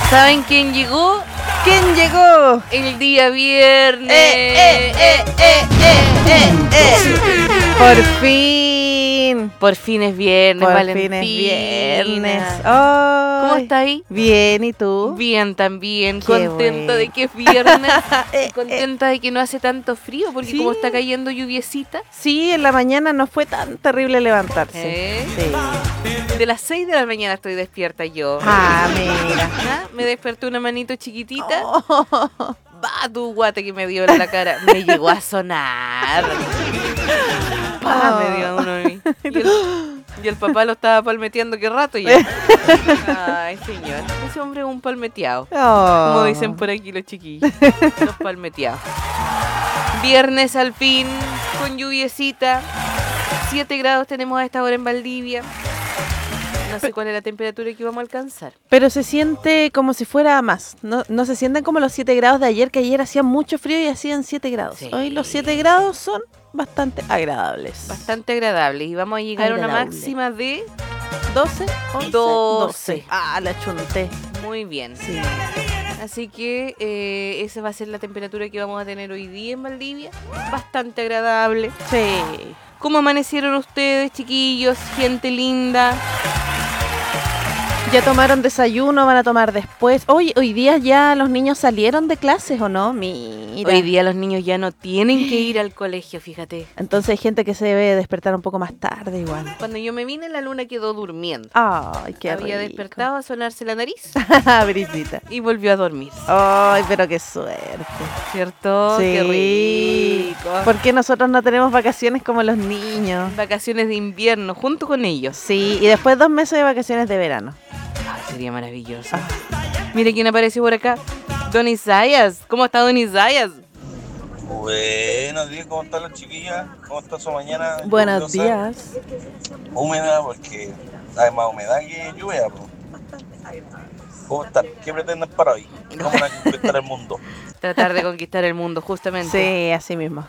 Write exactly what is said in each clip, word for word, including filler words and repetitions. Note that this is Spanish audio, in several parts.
¿Saben quién llegó? ¿Quién llegó? El día viernes. Eh, eh, eh, eh, eh, eh, eh. Por fin. Por fin es viernes, Por Valentina. fin es viernes. Ay. ¿Cómo está ahí? Bien, ¿y tú? Bien también, Qué contenta bueno. de que es viernes, Eh, contenta de que no hace tanto frío, porque Sí. como está cayendo lluviecita, Sí, en la mañana no fue tan terrible levantarse. ¿Eh? Sí. de las seis de la mañana estoy despierta yo. Ah, mira. ¿Ah? Me despertó una manito chiquitita, Oh. va tu guate que me dio en la cara, me llegó a sonar. Pa, me dio uno a mí. Y el, y el papá lo estaba palmeteando qué rato ya. Ay, señor, ese hombre es un palmeteado. Oh. Como dicen por aquí los chiquillos, los palmeteados. Viernes al fin, con lluviecita. siete grados tenemos a esta hora en Valdivia. No sé cuál es la temperatura que vamos a alcanzar. Pero se siente como si fuera más. No, no se sienten como los siete grados de ayer, que ayer hacía mucho frío y hacían siete grados. Sí. Hoy los siete grados son bastante agradables. Bastante agradable. Y vamos a llegar a una Agradable. máxima de... ¿doce? once, doce. Ah, la chunté. Muy bien. Sí. Así que eh, esa va a ser la temperatura que vamos a tener hoy día en Valdivia. Bastante agradable. Sí. ¿Cómo amanecieron ustedes, chiquillos? Gente linda. ¿Ya tomaron desayuno? ¿Van a tomar después? Hoy, hoy día ya los niños salieron de clases, ¿o no? Mira. Hoy día los niños ya no tienen que ir al colegio, fíjate. Entonces hay gente que se debe despertar un poco más tarde igual. Cuando yo me vine, la luna quedó durmiendo. Ay, qué Había rico. despertado a sonarse la nariz Brisita. y volvió a dormir. Ay, pero qué suerte. ¿Cierto? Sí. Qué rico. ¿Por qué nosotros no tenemos vacaciones como los niños? Vacaciones de invierno junto con ellos. Sí, y después dos meses de vacaciones de verano. Ay, sería maravilloso. Mire quién apareció por acá. Don Isaías. ¿Cómo está Don Isaías? Buenos días, ¿cómo están las chiquillas? ¿Cómo está su mañana? Buenos lluviosa? días. Húmeda, porque hay más humedad que lluvia. Po. ¿Cómo están? ¿Qué pretenden para hoy? ¿Cómo van a conquistar el mundo? Tratar de conquistar el mundo, justamente. Sí, así mismo.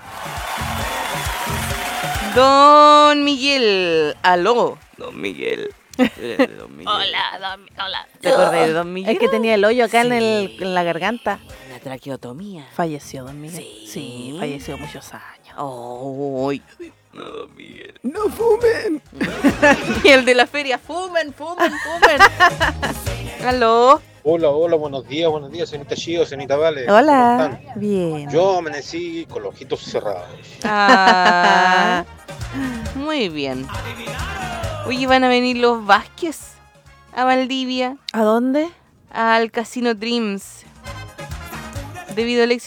Don Miguel. Aló. Don Miguel. Eh, Don Miguel. Hola, don, hola. ¿Te acordás de Don Miguel? Es que tenía el hoyo acá en, Sí. el, en la garganta. Una traqueotomía. Falleció don Miguel. Sí. falleció muchos años. Ay. No, Don Miguel. ¡No fumen! Y el de la feria. Fumen, fumen, fumen. Aló. Hola, hola, buenos días, buenos días, señorita Chío, señorita Vale. Hola. ¿Cómo están? Bien. Yo amanecí con los ojitos cerrados. Ah, muy bien. Oye, van a venir los Vázquez a Valdivia, ¿A dónde? al Casino Dreams, debido al éxito